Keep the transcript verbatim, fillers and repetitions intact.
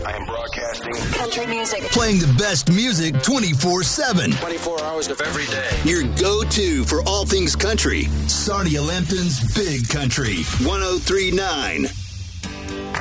I am broadcasting country music. Playing the best music twenty-four seven. twenty-four hours of every day. Your go-to for all things country. Sarnia Lampton's Big Country. one oh three point nine.